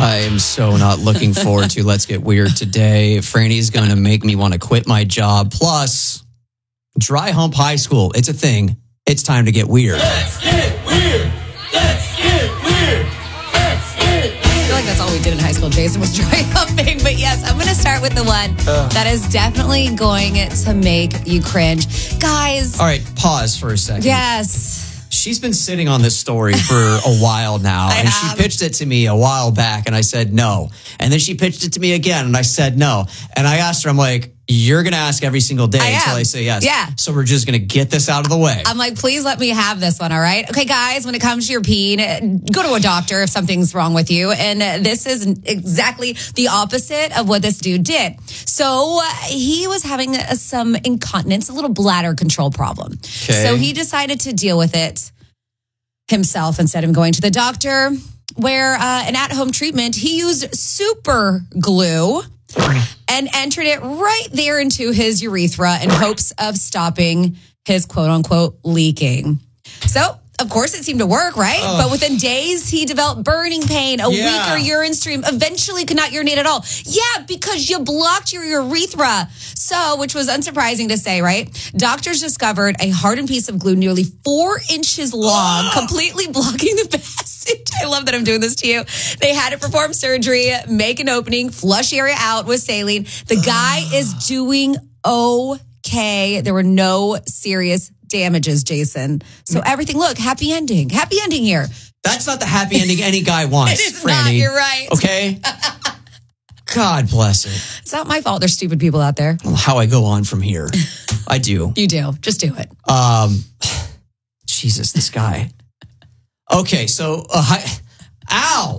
I am so not looking forward to Let's Get Weird today. Franny's going to make me want to quit my job. Plus, Dry Hump High School. It's a thing. It's time to get weird. Let's get weird. Let's get weird. Let's get weird. I feel like that's all we did in high school, Jason, was dry humping. But yes, I'm going to start with the one that is definitely going to make you cringe. Guys. All right, pause for a second. Yes. She's been sitting on this story for a while now, and she pitched it to me a while back, and I said no. And then she pitched it to me again, and I said no. And I asked her, I'm like, you're going to ask every single day until I say yes. Yeah. So we're just going to get this out of the way. I'm like, please let me have this one, all right? Okay, guys, when it comes to your peeing, go to a doctor if something's wrong with you. And this is exactly the opposite of what this dude did. So he was having some incontinence, a little bladder control problem. Okay. So he decided to deal with it himself instead of going to the doctor, where an at-home treatment, he used super glue and entered it right there into his urethra in hopes of stopping his quote-unquote leaking. So, of course, it seemed to work, right? But within days, he developed burning pain, a weaker urine stream, eventually could not urinate at all. Yeah, because you blocked your urethra. So, which was unsurprising to say, right? Doctors discovered a hardened piece of glue nearly 4 inches long, completely blocking the passage. I love that I'm doing this to you. They had to perform surgery, make an opening, flush the area out with saline. The guy is doing okay. There were no serious damages, Jason. So everything, look, happy ending. Happy ending here. That's not the happy ending any guy wants, It is Franny. not, you're right. Okay? God bless it. It's not my fault. There's stupid people out there. How I go on from here. I do. You do. Just do it. Jesus, this guy. Okay, so, ow.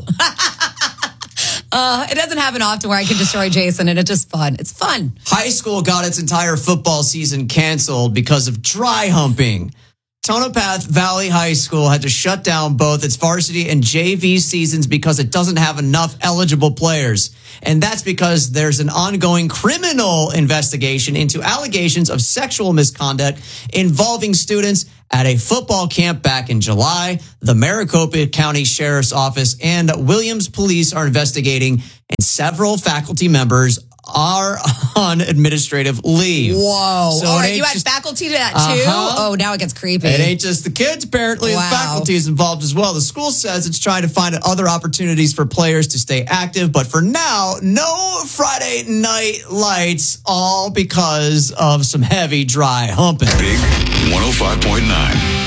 It doesn't happen often where I can destroy Jason, and it's just fun. It's fun. High school got its entire football season canceled because of dry humping. Tonopah Valley High School had to shut down both its varsity and JV seasons because it doesn't have enough eligible players. And that's because there's an ongoing criminal investigation into allegations of sexual misconduct involving students at a football camp back in July. The Maricopa County Sheriff's Office and Williams Police are investigating, and several faculty members are on administrative leave. Whoa. So all right, you had faculty to that too? Oh, now it gets creepy. It ain't just the kids, apparently. Wow. The faculty is involved as well. The school says it's trying to find other opportunities for players to stay active. But for now, no Friday night lights, all because of some heavy, dry humping. Big 105.9.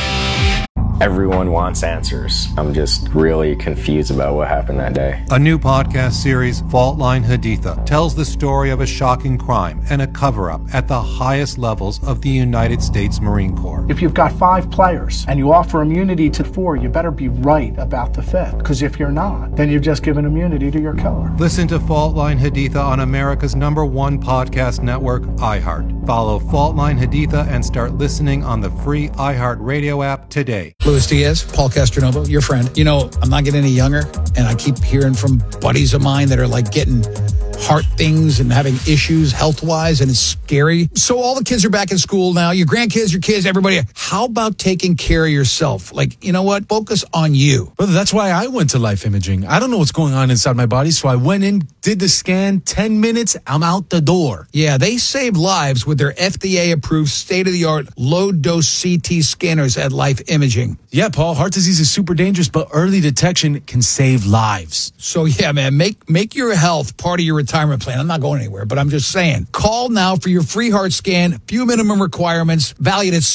Everyone wants answers. I'm just really confused about what happened that day. A new podcast series, Fault Line Haditha, tells the story of a shocking crime and a cover-up at the highest levels of the United States Marine Corps. If you've got 5 players and you offer immunity to 4, you better be right about the 5th. Because if you're not, then you've just given immunity to your killer. Listen to Fault Line Haditha on America's #1 podcast network, iHeart. Follow Fault Line Haditha and start listening on the free iHeart Radio app today. Luis Diaz, Paul Castronovo, your friend. You know, I'm not getting any younger, and I keep hearing from buddies of mine that are like getting heart things and having issues health-wise, and it's scary. So all the kids are back in school now, your grandkids, your kids, everybody. How about taking care of yourself? Like, you know what? Focus on you. Brother, that's why I went to Life Imaging. I don't know what's going on inside my body, so I went in, did the scan, 10 minutes, I'm out the door. Yeah, they save lives with their FDA-approved state-of-the-art low-dose CT scanners at Life Imaging. Yeah, Paul, heart disease is super dangerous, but early detection can save lives. So yeah, man, make your health part of your retirement plan. I'm not going anywhere, but I'm just saying. Call now for your free heart scan. Few minimum requirements, valued at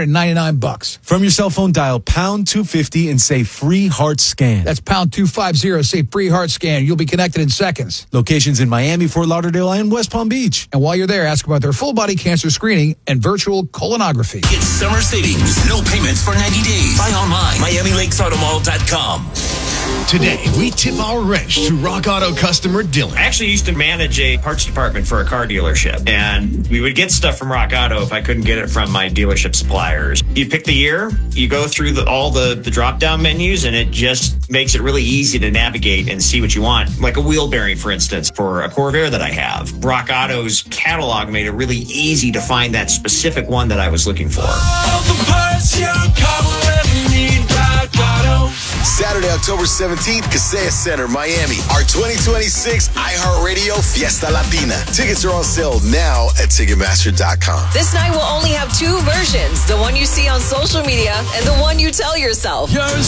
$699. From your cell phone, dial pound 250 and say free heart scan. That's pound 250, say free heart scan. You'll be connected in seconds. Locations in Miami, Fort Lauderdale, and West Palm Beach. And while you're there, ask about their full body cancer screening and virtual colonography. Get summer savings, no payments for 90 days. Buy online, MiamiLakesAutomall.com. Today, we tip our wrench to Rock Auto customer Dylan. I actually used to manage a parts department for a car dealership, and we would get stuff from Rock Auto if I couldn't get it from my dealership suppliers. You pick the year, you go through all the drop-down menus, and it just makes it really easy to navigate and see what you want. Like a wheel bearing, for instance, for a Corvair that I have. Rock Auto's catalog made it really easy to find that specific one that I was looking for. All the parts your car will ever need, Rock Auto. Saturday, October 17th, Kaseya Center, Miami. Our 2026 iHeartRadio Fiesta Latina. Tickets are on sale now at Ticketmaster.com. This night will only have two versions, the one you see on social media and the one you tell yourself. Yours